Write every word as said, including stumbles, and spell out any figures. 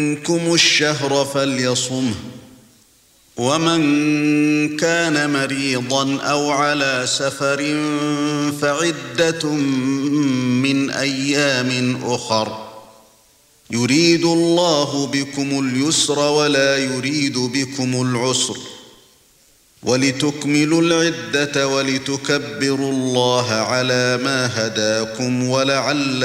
منكم الشهر فليصمه ومن كان مريضا أو على سفر فعدة من أيام أخر يريد الله بكم اليسر ولا يريد بكم العسر ولتكملوا العدة ولتكبروا الله على ما هداكم ولعلكم